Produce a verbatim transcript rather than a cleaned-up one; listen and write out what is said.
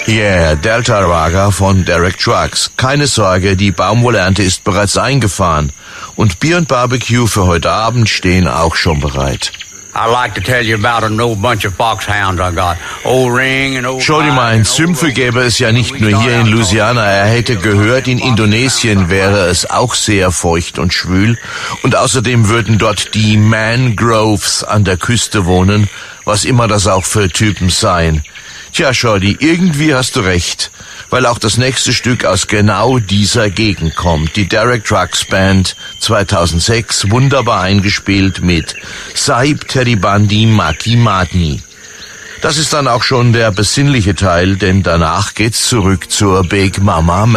Yeah, Delta Raga von Derek Trucks. Keine Sorge, die Baumwollernte ist bereits eingefahren. Und Bier und Barbecue für heute Abend stehen auch schon bereit. I'd like to tell you about an old bunch of foxhounds I got. Old Ring and old... Jody meint, Sümpfe gäbe es ja nicht nur hier in Louisiana. Er hätte gehört, in Indonesien wäre es auch sehr feucht und schwül. Und außerdem würden dort die Mangroves an der Küste wohnen, was immer das auch für Typen seien. Tja, Jody, irgendwie hast du recht, weil auch das nächste Stück aus genau dieser Gegend kommt. Die Derek Trucks Band zweitausendsechs, wunderbar eingespielt mit Sahib Teddy Bundy Maki Madni. Das ist dann auch schon der besinnliche Teil, denn danach geht's zurück zur Big Mama